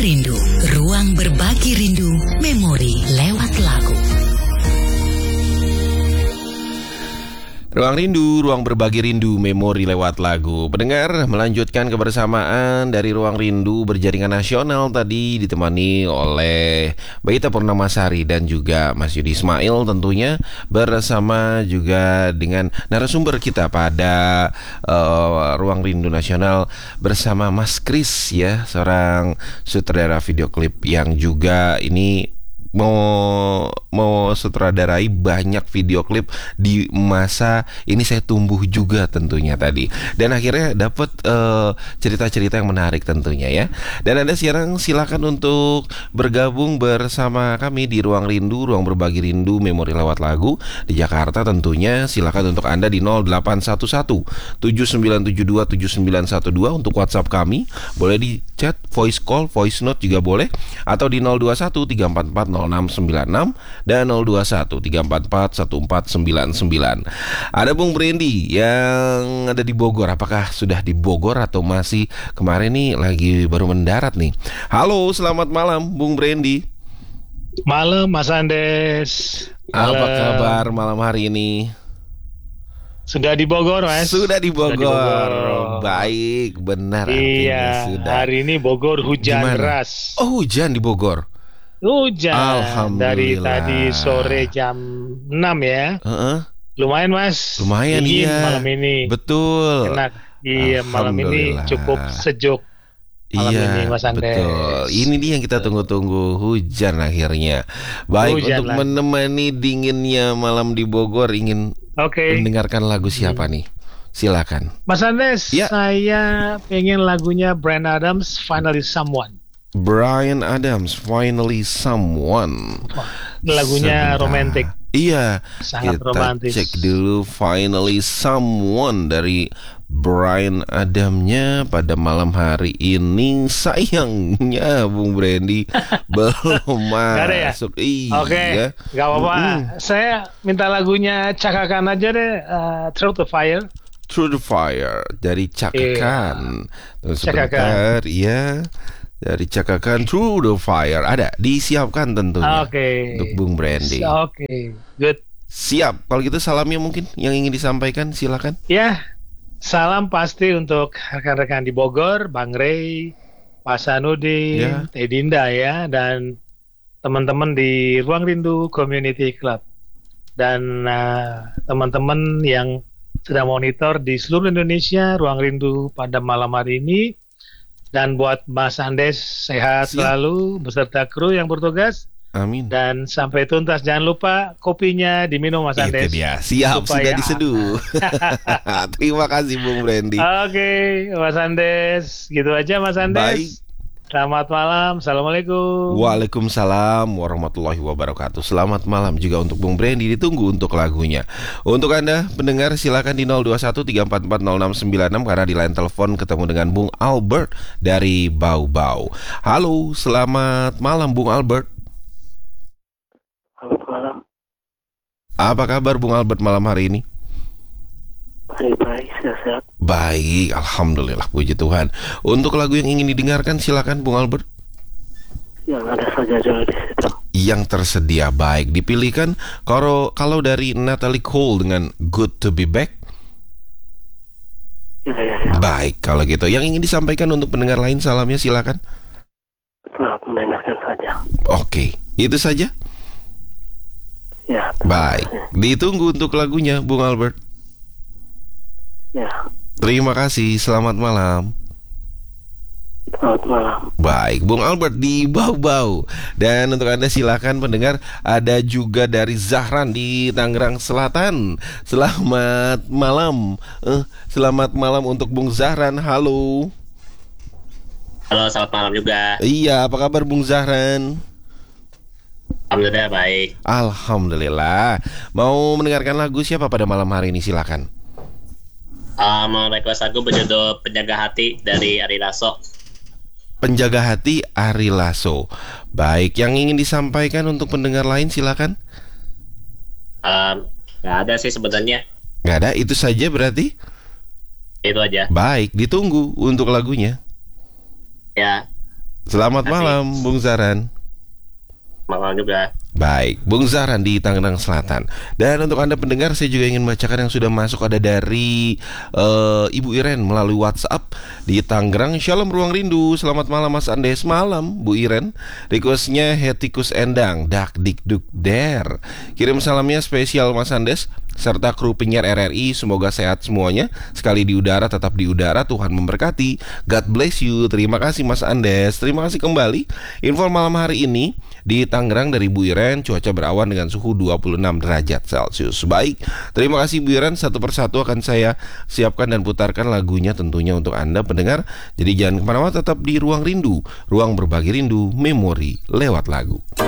Rindu, ruang berbagi rindu, memori lewat lagu. Ruang Rindu, ruang berbagi rindu, memori lewat lagu. Pendengar, melanjutkan kebersamaan dari Ruang Rindu berjaringan nasional tadi ditemani oleh Mbak Ita Purnamasari dan juga Mas Yudi Ismail tentunya, bersama juga dengan narasumber kita pada Ruang Rindu Nasional bersama Mas Kris ya, seorang sutradara video klip yang juga ini mau sutradarai banyak video klip di masa ini. Saya tumbuh juga tentunya tadi, dan akhirnya dapat cerita-cerita yang menarik tentunya ya. Dan Anda sekarang silakan untuk bergabung bersama kami di Ruang Rindu, ruang berbagi rindu, memori lewat lagu di Jakarta tentunya. Silakan untuk Anda di 0811 7972 7912 untuk WhatsApp kami, boleh di chat, voice call, voice note juga boleh, atau di 021 344 0696 dan 021 344 1499. Ada Bung Brandy yang ada di Bogor. Apakah sudah di Bogor atau masih kemarin nih lagi baru mendarat nih? Halo, selamat malam Bung Brandy. Malam Mas Andes. Apa kabar malam hari ini? Sudah di Bogor, Mas? Sudah di Bogor. Baik, benar. Iya, sudah. hari ini Bogor hujan Gimana? deras. Oh, hujan di Bogor. Hujan dari Alhamdulillah. tadi sore jam 6 ya. Lumayan, Mas. Lumayan, dingin iya. malam ini. Betul. Enak. Iya, malam ini Alhamdulillah. cukup sejuk. Malam ini, Mas Andes. Betul. Ini dia yang kita tunggu-tunggu, hujan akhirnya. Baik, Hujan untuk lagi. menemani dinginnya malam di Bogor, ingin Oke. mendengarkan lagu siapa nih? Silakan. Mas Andes, Ya. saya pengen lagunya Bryan Adams, Finally Someone. Bryan Adams, Finally Someone. Lagunya Sebentar. romantis. Iya, Sangat kita romantis. cek dulu Finally Someone dari Bryan Adamsnya pada malam hari ini. Sayangnya Bung Brandy belum Nggak ada ya? masuk. Iya. Oke, nggak apa-apa. Saya minta lagunya Chaka Khan aja deh, Through the Fire. Through the Fire dari Chaka Khan. Tunggu Chaka sebentar, iya. Dari Chaka Khan, Through the Fire. Ada, disiapkan tentunya Oke. untuk Bung Brandy. Oke, good. Siap. Kalau gitu salamnya mungkin yang ingin disampaikan, silakan. Ya, salam pasti untuk rekan-rekan di Bogor, Bang Rey, Pak Sanudin, Ya. Teh Dinda ya, dan teman-teman di Ruang Rindu Community Club. Dan teman-teman yang sedang monitor di seluruh Indonesia Ruang Rindu pada malam hari ini. Dan buat Mas Andes, sehat Siap. selalu beserta kru yang bertugas. Amin. Dan sampai tuntas, jangan lupa kopinya diminum Mas Itu Andes. dia, siap, sudah Supaya diseduh. Terima kasih Bung Brandy. Oke, Mas Andes, gitu aja Mas Andes. Baik. Selamat malam, Assalamualaikum. Waalaikumsalam warahmatullahi wabarakatuh. Selamat malam juga untuk Bung Brandy. Ditunggu untuk lagunya. Untuk Anda pendengar, silakan di 021 344 0696 karena di line telepon ketemu dengan Bung Albert dari Bau Bau. Halo, selamat malam Bung Albert. Selamat malam. Apa kabar Bung Albert malam hari ini? Baik-baik, sehat-sehat. Baik, alhamdulillah, puji Tuhan. Untuk lagu yang ingin didengarkan silakan Bung Albert. Yang ada saja dulu di situ. Yang tersedia. Baik, dipilihkan kalau dari Natalie Cole dengan Good to Be Back. Ya. Baik, kalau gitu. Yang ingin disampaikan untuk pendengar lain salamnya silakan. Selamat mendengarkan saja. Oke, itu saja. Ya. Baik, ditunggu untuk lagunya Bung Albert. Ya. Terima kasih, selamat malam. Selamat malam. Baik, Bung Albert di Bau-Bau. Dan untuk Anda silakan pendengar, ada juga dari Zahran di Tangerang Selatan. Selamat malam. Selamat malam untuk Bung Zahran. Halo. Halo, selamat malam juga. Iya, apa kabar Bung Zahran? Alhamdulillah baik. Alhamdulillah. Mau mendengarkan lagu siapa pada malam hari ini? Silakan. Mau request lagu berjudul Penjaga Hati dari Ari Lasso. Penjaga Hati Ari Lasso. Baik, yang ingin disampaikan untuk pendengar lain silakan. Nggak ada sih sebenarnya. Nggak ada, itu saja berarti. Itu aja. Baik, ditunggu untuk lagunya. Ya. Selamat malam, Bung Zaran. Malam juga. Baik, Bung Zaran di Tangerang Selatan. Dan untuk Anda pendengar, saya juga ingin membacakan yang sudah masuk. Ada dari Ibu Iren melalui WhatsApp di Tangerang. Shalom Ruang Rindu, selamat malam Mas Andes. Malam Bu Iren. Requestnya Hetikus Endang, Dak Dik Duk Der. Kirim salamnya spesial Mas Andes serta kru penyiar RRI. Semoga sehat semuanya. Sekali di udara tetap di udara. Tuhan memberkati. God bless you. Terima kasih Mas Andes. Terima kasih kembali. Info malam hari ini di Tangerang dari Bu Iren, cuaca berawan dengan suhu 26 derajat Celcius. Baik, terima kasih Bu Iren. Satu persatu akan saya siapkan dan putarkan lagunya tentunya untuk Anda pendengar. Jadi jangan kemana-mana, tetap di Ruang Rindu, ruang berbagi rindu, memori lewat lagu.